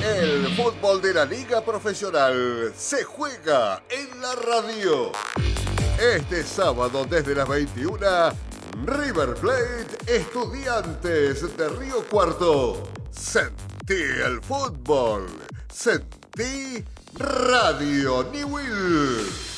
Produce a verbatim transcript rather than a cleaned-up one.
El fútbol de la Liga Profesional se juega en la radio. Este sábado desde las veintiuna, River Plate, Estudiantes de Río Cuarto. Sentí el fútbol. Sentí Radio Newell.